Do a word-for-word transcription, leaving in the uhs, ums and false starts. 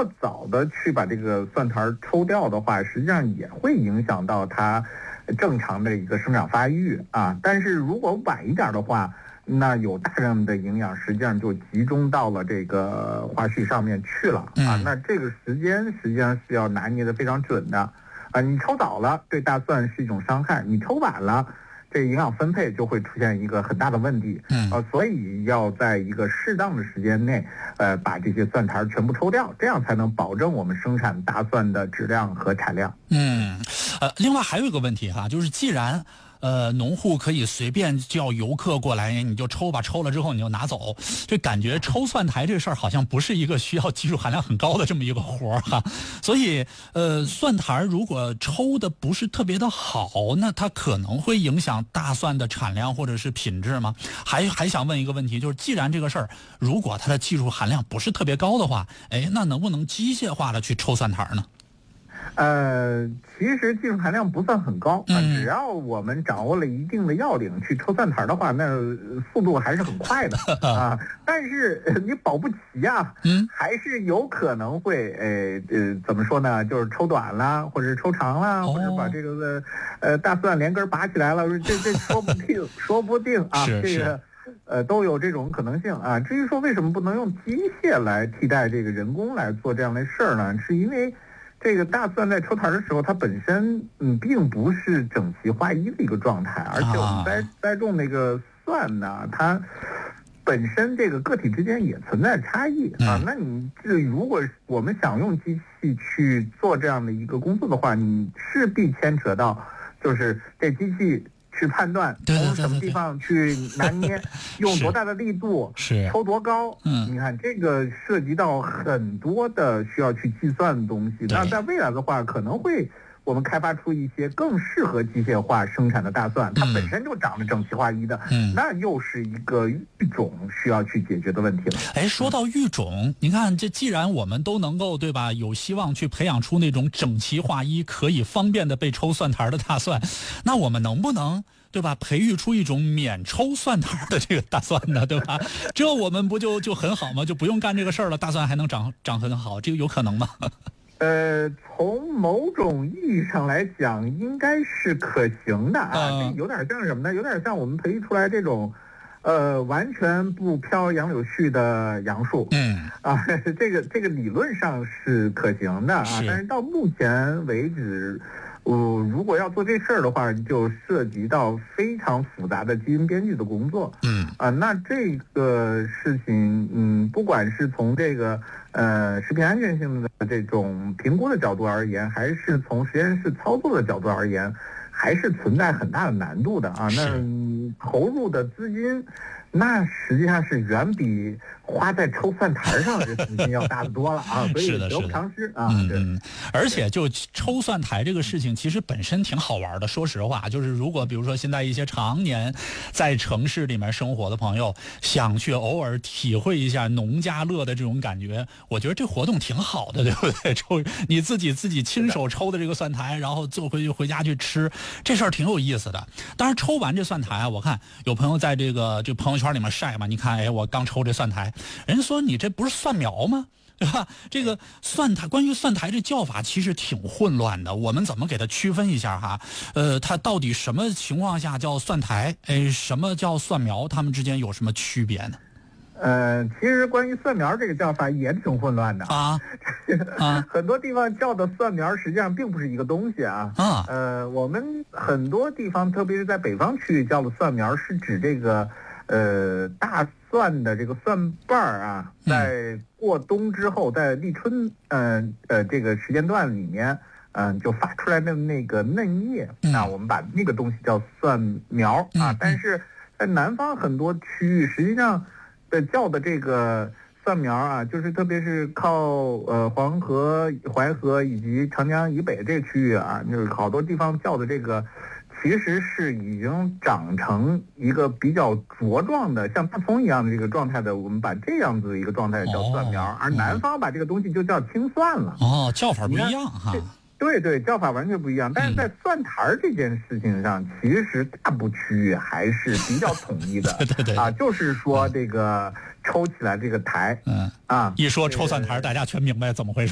过早的去把这个蒜苔抽掉的话，实际上也会影响到它正常的一个生长发育啊。但是如果晚一点的话，那有大量的营养实际上就集中到了这个花絮上面去了啊。那这个时间实际上是要拿捏的非常准的啊。你抽早了对大蒜是一种伤害，你抽晚了，这营养分配就会出现一个很大的问题。嗯，呃，所以要在一个适当的时间内，呃，把这些蒜苔全部抽掉，这样才能保证我们生产大蒜的质量和产量。 嗯，呃，另外还有一个问题哈，就是既然呃，农户可以随便叫游客过来，你就抽吧，抽了之后你就拿走。这感觉抽蒜苔这事儿好像不是一个需要技术含量很高的这么一个活儿哈。所以，呃，蒜苔如果抽的不是特别的好，那它可能会影响大蒜的产量或者是品质吗？还还想问一个问题，就是既然这个事儿如果它的技术含量不是特别高的话，哎，那能不能机械化的去抽蒜苔呢？ 呃，其实技术含量不算很高啊，只要我们掌握了一定的要领去抽蒜苔的话，那速度还是很快的啊。但是你保不齐啊，嗯，还是有可能会，呃呃，怎么说呢？就是抽短了，或者抽长了，或者把这个呃大蒜连根拔起来了，这这说不定，说不定啊，这个。呃，都有这种可能性啊。至于说为什么不能用机械来替代这个人工来做这样的事儿呢？是因为这个大蒜在抽苔的时候，它本身嗯并不是整齐划一的一个状态，而且我们栽栽种那个蒜呢，它本身这个个体之间也存在差异啊。那你这如果我们想用机器去做这样的一个工作的话，你势必牵扯到就是这机器去判断从什么地方去拿捏，用多大的力度， 是抽多高。嗯，你看这个涉及到很多的需要去计算的东西。那在未来的话，可能会我们开发出一些更适合机械化生产的大蒜，它本身就长得整齐划一的，嗯，那又是一个育种需要去解决的问题了。 哎，说到育种，你看这既然我们都能够对吧，有希望去培养出那种整齐划一、可以方便的被抽蒜苔的大蒜，那我们能不能对吧，培育出一种免抽蒜苔的这个大蒜呢，对吧？这我们不就就很好吗？就不用干这个事儿了，大蒜还能长长很好，这个有可能吗？ 呃，从某种意义上来讲，应该是可行的啊。这有点像什么呢？有点像我们培育出来这种，呃，完全不飘杨柳絮的杨树。嗯，啊，这个这个理论上是可行的啊，但是到目前为止，呃，如果要做这事儿的话，就涉及到非常复杂的基因编辑的工作。嗯，啊，那这个事情，嗯，不管是从这个呃食品安全性的这种评估的角度而言，还是从实验室操作的角度而言，还是存在很大的难度的啊。那投入的资金，那实际上是远比花在抽蒜苔上的这资金要大得多了啊，所以得不偿失啊。 嗯嗯，而且就抽蒜苔这个事情，其实本身挺好玩的。说实话，就是如果比如说现在一些常年在城市里面生活的朋友，想去偶尔体会一下农家乐的这种感觉，我觉得这活动挺好的，对不对？抽你自己自己亲手抽的这个蒜苔，然后做回去回家去吃，这事儿挺有意思的。当然，抽完这蒜苔啊，我看有朋友在这个就朋友圈里面晒嘛，你看，哎，我刚抽这蒜苔。人家说你这不是蒜苗吗？对吧？这个蒜苔，关于蒜苔这叫法其实挺混乱的，我们怎么给它区分一下哈？呃，它到底什么情况下叫蒜苔？哎，什么叫蒜苗？它们之间有什么区别呢？ 呃，其实关于蒜苗这个叫法也挺混乱的啊啊，很多地方叫的蒜苗实际上并不是一个东西啊啊。呃，我们很多地方，特别是在北方区域叫的蒜苗，是指这个呃大蒜的这个蒜瓣儿啊，在过冬之后，在立春呃呃这个时间段里面，嗯、呃，就发出来的那个嫩叶，那我们把那个东西叫蒜苗啊。但是在南方很多区域，实际上的叫的这个蒜苗啊，就是特别是靠呃黄河、淮河以及长江以北这个区域啊，就是好多地方叫的这个。其实是已经长成一个比较茁壮的，像大葱一样的这个状态的，我们把这样子一个状态叫蒜苗，哦、而南方把这个东西就叫青蒜了。 哦，叫法不一样哈。 对对，叫法完全不一样。但是在蒜苔这件事情上，嗯、其实大部区域还是比较统一的。 对对对啊，就是说这个抽起来这个苔， 嗯啊，一说抽蒜苔，大家全明白怎么回事。